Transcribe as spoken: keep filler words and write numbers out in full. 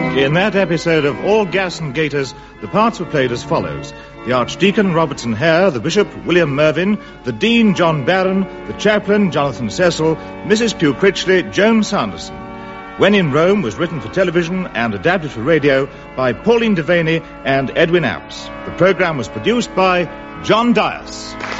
In that episode of All Gas and Gaiters, the parts were played as follows. The Archdeacon, Robertson Hare, the Bishop, William Mervyn, the Dean, John Barron, the Chaplain, Jonathan Cecil, Missus Pugh Critchley, Joan Sanderson. When in Rome was written for television and adapted for radio by Pauline Devaney and Edwin Apps. The programme was produced by John Dias.